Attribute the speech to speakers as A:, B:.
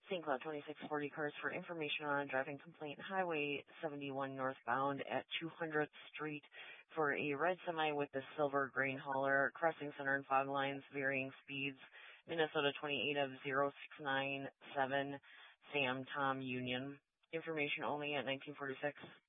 A: St. Cloud 2640 cars for information on a driving complaint. Highway 71 northbound at 200th Street for a red semi with the silver grain hauler, crossing center and fog lines, varying speeds. Minnesota 28 of 0697, Sam Tom Union. Information only at 1946.